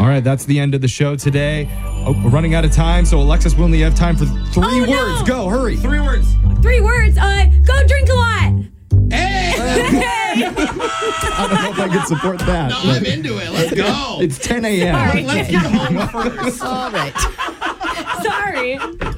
All right, that's the end of the show today. Oh, we're running out of time, so Alexis, we only have time for 3 words. No. Go, hurry. 3 words. 3 words. Go drink a lot. Hey! I don't know if I can support that. No, I'm into it. Let's go. It's 10 a.m. Sorry. Let's get home first. All right. Sorry.